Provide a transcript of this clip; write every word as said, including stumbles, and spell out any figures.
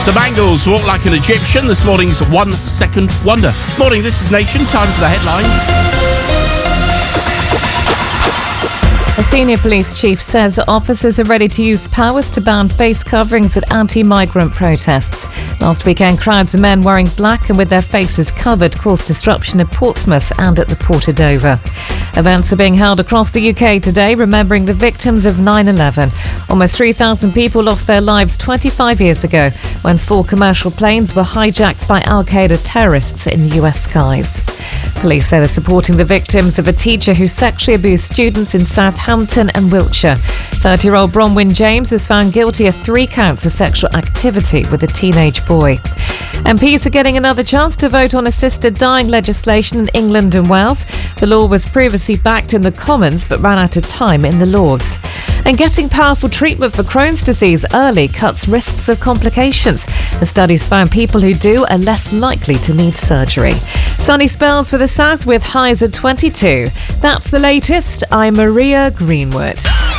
The Bangles walk like an Egyptian. This morning's One Second Wonder. Morning, this is Nation. Time for the headlines. A senior police chief says officers are ready to use powers to ban face coverings at anti-migrant protests. Last weekend, crowds of men wearing black and with their faces covered caused disruption at Portsmouth and at the Port of Dover. Events are being held across the U K today, remembering the victims of nine eleven. Almost three thousand people lost their lives twenty-five years ago when four commercial planes were hijacked by Al-Qaeda terrorists in U S skies. Police say they're supporting the victims of a teacher who sexually abused students in Southampton and Wiltshire. thirty-year-old Bronwyn James was found guilty of three counts of sexual activity with a teenage boy. M Ps are getting another chance to vote on assisted dying legislation in England and Wales. The law was previously backed in the Commons but ran out of time in the Lords. And getting powerful treatment for Crohn's disease early cuts risks of complications. The studies found people who do are less likely to need surgery. Sunny spells for the south with highs at twenty-two. That's the latest. I'm Maria Greenwood.